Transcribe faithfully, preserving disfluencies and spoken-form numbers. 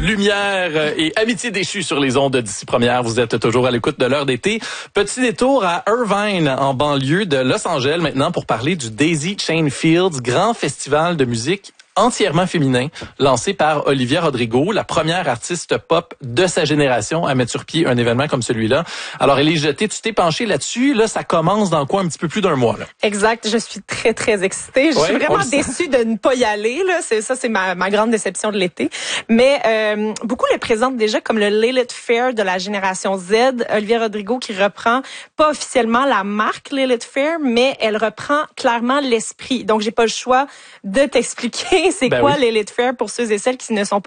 Lumière et amitié déchue sur les ondes d'ici première. Vous êtes toujours à l'écoute de l'heure d'été. Petit détour à Irvine, en banlieue de Los Angeles maintenant pour parler du Daisy Chain Fields, grand festival de musique entièrement féminin, lancé par Olivia Rodrigo, la première artiste pop de sa génération à mettre sur pied un événement comme celui-là. Alors, Élise Jeté, tu t'es penchée là-dessus. Là, ça commence dans quoi? Un petit peu plus d'un mois, là. Exact. Je suis très, très excitée. Je ouais, suis vraiment déçue de ne pas y aller, là. C'est, ça, c'est ma, ma grande déception de l'été. Mais, euh, beaucoup le présentent déjà comme le Lilith Fair de la génération Z. Olivia Rodrigo qui reprend pas officiellement la marque Lilith Fair, mais elle reprend clairement l'esprit. Donc, j'ai pas le choix de t'expliquer c'est ben quoi oui. Lilith Fair pour ceux et celles qui ne sont pas